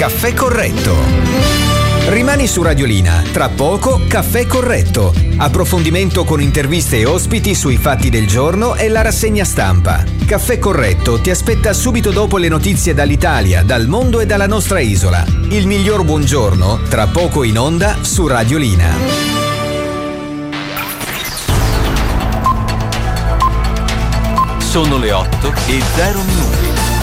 Caffè Corretto. Rimani su Radiolina, tra poco Caffè Corretto. Approfondimento con interviste e ospiti sui fatti del giorno e la rassegna stampa. Caffè Corretto ti aspetta subito dopo le notizie dall'Italia, dal mondo e dalla nostra isola. Il miglior buongiorno, tra poco in onda su Radiolina. Sono le 8:00.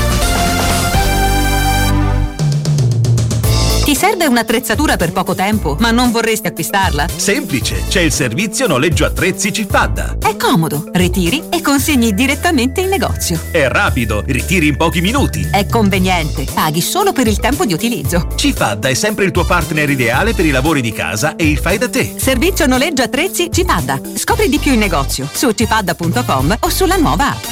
Ti serve un'attrezzatura per poco tempo, ma non vorresti acquistarla? Semplice, c'è il servizio noleggio attrezzi Cifadda. È comodo, ritiri e consegni direttamente in negozio. È rapido, ritiri in pochi minuti. È conveniente, paghi solo per il tempo di utilizzo. Cifadda è sempre il tuo partner ideale per i lavori di casa e il fai da te. Servizio noleggio attrezzi Cifadda. Scopri di più in negozio su cifadda.com o sulla nuova app.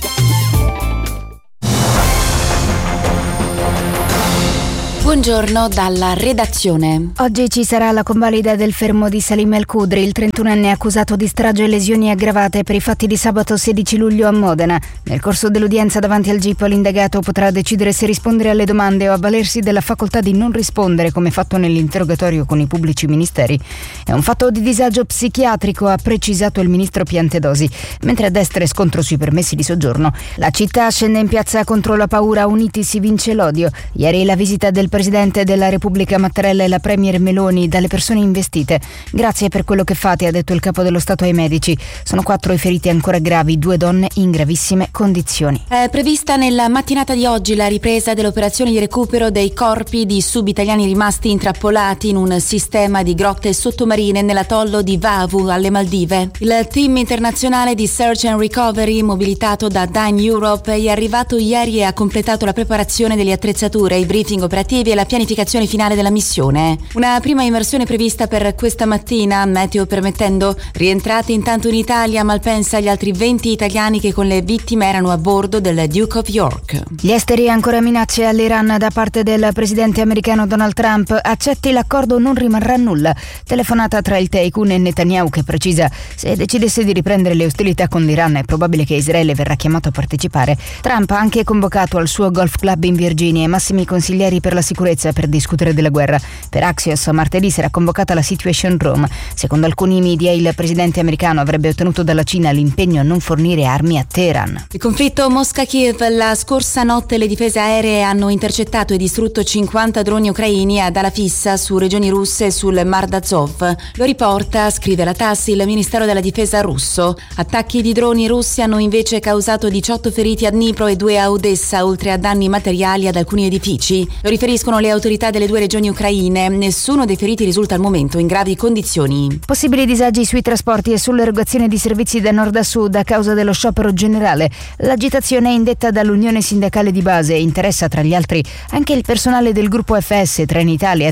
Buongiorno dalla redazione. Oggi ci sarà la convalida del fermo di Salim El Khudri, il 31enne accusato di strage e lesioni aggravate per i fatti di sabato 16 luglio a Modena. Nel corso dell'udienza davanti al GIP l'indagato potrà decidere se rispondere alle domande o avvalersi della facoltà di non rispondere, come fatto nell'interrogatorio con i pubblici ministeri. È un fatto di disagio psichiatrico, ha precisato il ministro Piantedosi, mentre a destra è scontro sui permessi di soggiorno. La città scende in piazza contro la paura, uniti si vince l'odio. Ieri la visita del Presidente della Repubblica Mattarella e la Premier Meloni dalle persone investite. Grazie per quello che fate, ha detto il capo dello Stato ai medici. Sono 4 i feriti ancora gravi, 2 donne in gravissime condizioni. È prevista nella mattinata di oggi la ripresa delle operazioni di recupero dei corpi di subitaliani rimasti intrappolati in un sistema di grotte sottomarine nell'atollo di Vavu alle Maldive. Il team internazionale di Search and Recovery, mobilitato da Dine Europe, è arrivato ieri e ha completato la preparazione delle attrezzature, i briefing operativi e la pianificazione finale della missione. Una prima immersione prevista per questa mattina, meteo permettendo. Rientrati intanto in Italia, Malpensa gli altri 20 italiani che con le vittime erano a bordo del Duke of York. Gli esteri ancora minacce all'Iran da parte del presidente americano Donald Trump. Accetti l'accordo, non rimarrà nulla. Telefonata tra il tycoon e Netanyahu che precisa: se decidesse di riprendere le ostilità con l'Iran è probabile che Israele verrà chiamato a partecipare. Trump ha anche convocato al suo golf club in Virginia i massimi consiglieri per la sicurezza per discutere della guerra. Per Axios martedì sarà convocata la Situation Room. Secondo alcuni media il presidente americano avrebbe ottenuto dalla Cina l'impegno a non fornire armi a Teheran. Il conflitto Mosca-Kiev. La scorsa notte le difese aeree hanno intercettato e distrutto 50 droni ucraini ad ala fissa su regioni russe e sul Mar d'Azov. Lo riporta, scrive la TASS, il Ministero della Difesa russo. Attacchi di droni russi hanno invece causato 18 feriti a Dnipro e 2 a Odessa, oltre a danni materiali ad alcuni edifici. Lo riferiscono le autorità delle 2 regioni ucraine. Nessuno dei feriti risulta al momento in gravi condizioni. Possibili disagi sui trasporti e sull'erogazione di servizi da nord a sud a causa dello sciopero generale. L'agitazione è indetta dall'Unione Sindacale di Base e interessa tra gli altri anche il personale del gruppo FS, Trenitalia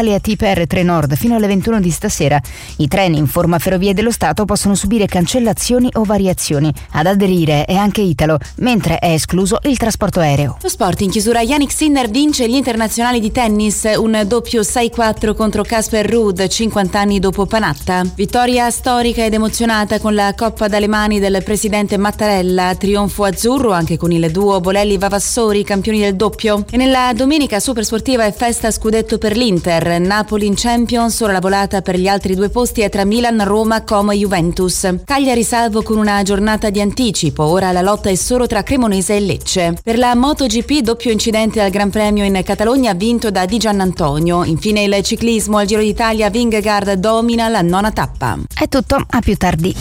TPR Trenord fino alle 21 di stasera. I treni, informa Ferrovie dello Stato, possono subire cancellazioni o variazioni. Ad aderire è anche Italo, mentre è escluso il trasporto aereo. Lo sport in chiusura. Jannik Sinner vince gli internazionali di tennis, un doppio 6-4 contro Casper Ruud 50 anni dopo Panatta. Vittoria storica ed emozionata con la coppa dalle mani del presidente Mattarella, trionfo azzurro anche con il duo Bolelli-Vavassori, campioni del doppio. E nella domenica supersportiva è festa scudetto per l'Inter, Napoli in Champions, ora la volata per gli altri 2 posti è tra Milan, Roma, Como e Juventus. Cagliari salvo con una giornata di anticipo, ora la lotta è solo tra Cremonese e Lecce. Per la MotoGP doppio incidente al Gran Premio in Catalogna vinto da Di Giannantonio. Infine il ciclismo al Giro d'Italia, Vingegaard domina la 9ª tappa. È tutto, a più tardi.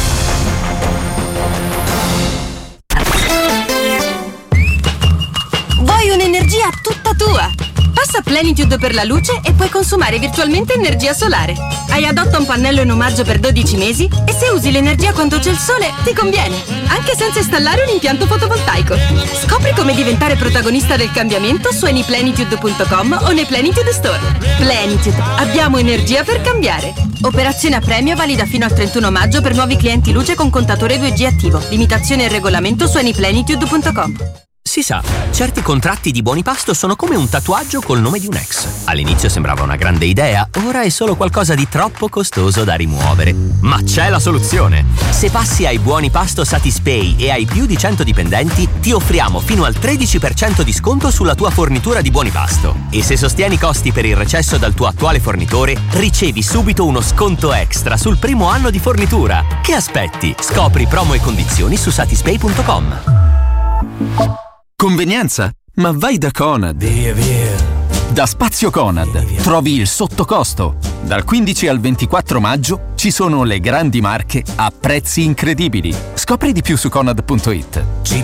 Vuoi un'energia tutta tua? Passa Plenitude per la luce e puoi consumare virtualmente energia solare. Hai adotta un pannello in omaggio per 12 mesi e se usi l'energia quando c'è il sole ti conviene, anche senza installare un impianto fotovoltaico. Scopri come diventare protagonista del cambiamento su anyplenitude.com o nei Plenitude Store. Plenitude, abbiamo energia per cambiare. Operazione a premio valida fino al 31 maggio per nuovi clienti luce con contatore 2G attivo. Limitazioni e regolamento su anyplenitude.com. Si sa, certi contratti di Buonipasto sono come un tatuaggio col nome di un ex. All'inizio sembrava una grande idea, ora è solo qualcosa di troppo costoso da rimuovere. Ma c'è la soluzione! Se passi ai Buonipasto Satispay e hai più di 100 dipendenti, ti offriamo fino al 13% di sconto sulla tua fornitura di Buonipasto. E se sostieni i costi per il recesso dal tuo attuale fornitore, ricevi subito uno sconto extra sul primo anno di fornitura. Che aspetti? Scopri promo e condizioni su satispay.com. Convenienza? Ma vai da Conad. Via. Da Spazio Conad trovi il sottocosto. Dal 15 al 24 maggio ci sono le grandi marche a prezzi incredibili. Scopri di più su Conad.it.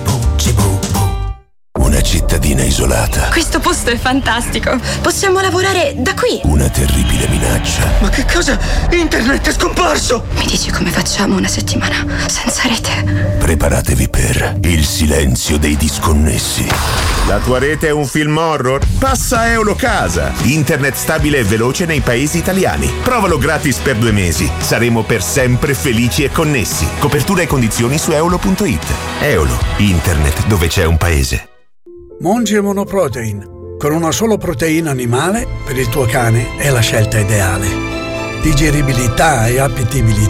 Una cittadina isolata. Questo posto è fantastico. Possiamo lavorare da qui. Una terribile minaccia. Ma che cosa? Internet è scomparso! Mi dici come facciamo una settimana senza rete? Preparatevi per il silenzio dei disconnessi. La tua rete è un film horror? Passa a Eulocasa. Internet stabile e veloce nei paesi italiani. Provalo gratis per 2 mesi. Saremo per sempre felici e connessi. Copertura e condizioni su eolo.it. Eolo, internet dove c'è un paese. Monge Monoprotein. Con una sola proteina animale, per il tuo cane è la scelta ideale. Digeribilità e appetibilità